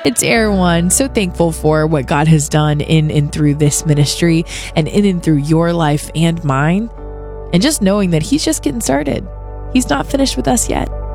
It's Erwan. So thankful for what God has done in and through this ministry and in and through your life and mine. And just knowing that he's just getting started. He's not finished with us yet.